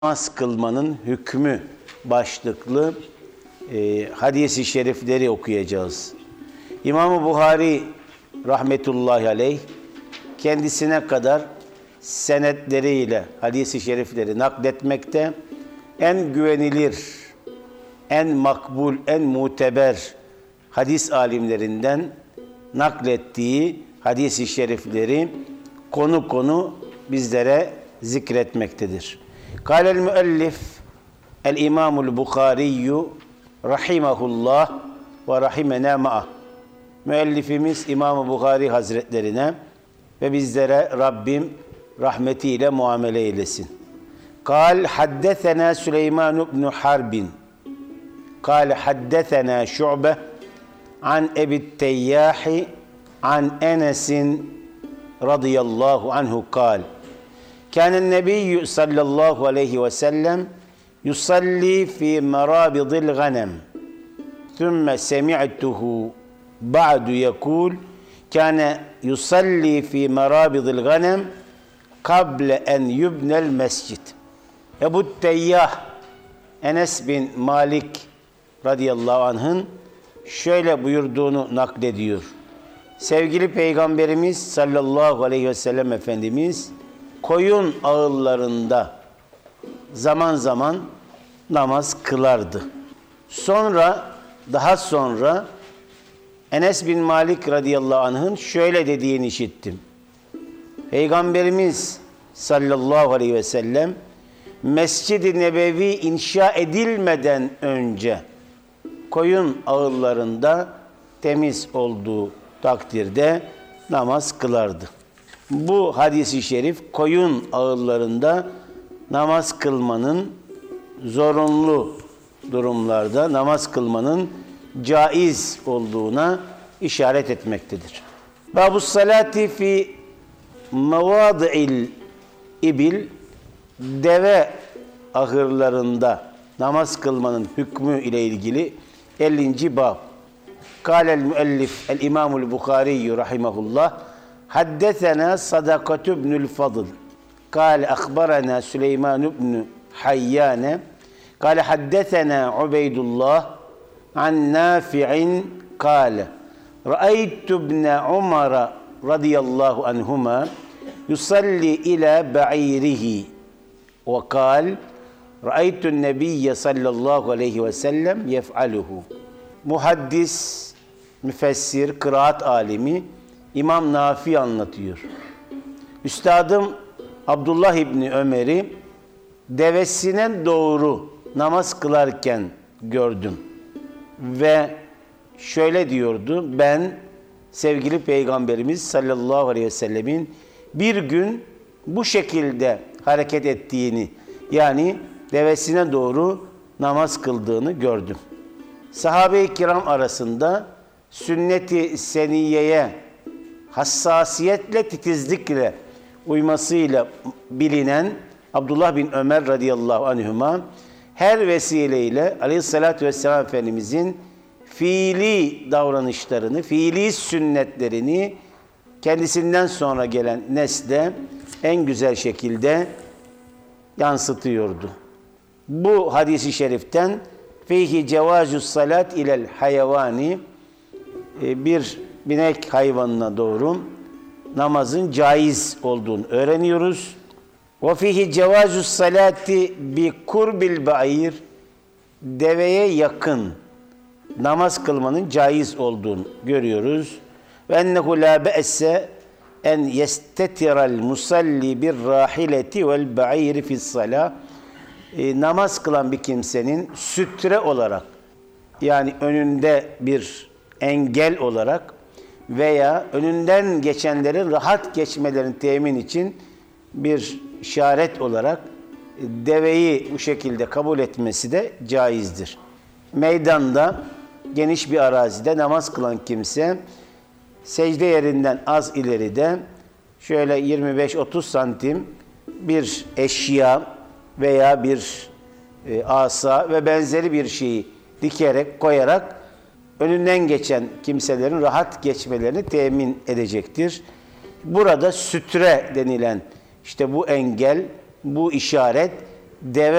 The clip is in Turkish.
Namaz kılmanın hükmü başlıklı hadis-i şerifleri okuyacağız. İmam-ı Buhari rahmetullahi aleyh kendisine kadar senetleriyle hadis-i şerifleri nakletmekte, en güvenilir, en makbul, en muteber hadis alimlerinden naklettiği hadis-i şerifleri konu konu bizlere zikretmektedir. Kâlel müellif el-İmamul Bukhari rahimahullah ve rahimena ma'ah. Müellifimiz İmam-ı Bukhari Hazretlerine ve bizlere Rabbim rahmetiyle muamele eylesin. Kâl haddethena Süleyman ibn Harbin. Kâl haddethena Şu'be an Ebi Teyyahi an Enes'in radıyallahu anhu kâl. Kânen nebiyyü sallallahu aleyhi ve sellem yusalli fi merabidil ganem. Thumma semi'tuhu ba'du yekûl kâne yusalli fi merabidil ganem kable en yubnel mescid. Ebu Teyyah Enes bin Malik radıyallahu anh'ın şöyle buyurduğunu naklediyor. Sevgili Peygamberimiz sallallahu aleyhi ve sellem Efendimiz koyun ağıllarında zaman zaman namaz kılardı. Daha sonra Enes bin Malik radıyallahu anh'ın şöyle dediğini işittim. Peygamberimiz sallallahu aleyhi ve sellem Mescid-i Nebevi inşa edilmeden önce koyun ağıllarında temiz olduğu takdirde namaz kılardı. Bu hadis-i şerif koyun ağıllarında namaz kılmanın zorunlu durumlarda namaz kılmanın caiz olduğuna işaret etmektedir. Babus salati fi mevadi'il ibil, deve ahırlarında namaz kılmanın hükmü ile ilgili 50. bab. Kâlel müellif el-İmamul Bukhari rahimahullah haddesena Sadakatu ibnül Fadıl kâle akhbarana Süleyman ibn Hayyane kâle haddesena Ubeydullah an Nafi'in kâle ra'aytu ibne Umar radıyallahu anhuma yusalli ila ba'irihi ve kâl ra'aytu'n nebiyye sallallahu aleyhi ve sellem yef'aluhu. Muhaddis, müfessir, kıraat alimi İmam Nafi anlatıyor. Üstadım Abdullah İbni Ömer'i devesine doğru namaz kılarken gördüm. Ve şöyle diyordu, ben sevgili Peygamberimiz sallallahu aleyhi ve sellemin bir gün bu şekilde hareket ettiğini, yani devesine doğru namaz kıldığını gördüm. Sahabe-i kiram arasında sünnet-i seniyeye hassasiyetle, titizlikle uymasıyla bilinen Abdullah bin Ömer radıyallahu anhuma her vesileyle aleyhissalatü vesselam Efendimizin fiili davranışlarını, fiili sünnetlerini kendisinden sonra gelen nesle en güzel şekilde yansıtıyordu. Bu hadis-i şeriften fihi cevazus salat ilel hayvani, bir binek hayvanına doğru namazın caiz olduğunu öğreniyoruz. Ve fihi cevazus salati bi kurbil ba'ir, deveye yakın namaz kılmanın caiz olduğunu görüyoruz. Ve ennehu la be'se en yestetiral musalli bir rahileti vel ba'ir fi's salah. Namaz kılan bir kimsenin sütre olarak, yani önünde bir engel olarak veya önünden geçenlerin rahat geçmelerini temin için bir işaret olarak deveyi bu şekilde kabul etmesi de caizdir. Meydanda, geniş bir arazide namaz kılan kimse secde yerinden az ileride şöyle 25-30 santim bir eşya veya bir asa ve benzeri bir şeyi dikerek, koyarak önünden geçen kimselerin rahat geçmelerini temin edecektir. Burada sütre denilen işte bu engel, bu işaret deve